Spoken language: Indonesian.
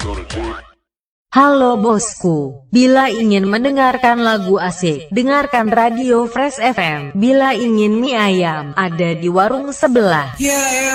Halo bosku, bila ingin mendengarkan lagu asik, dengarkan Radio Fresh FM. Bila ingin mie ayam, ada di warung sebelah.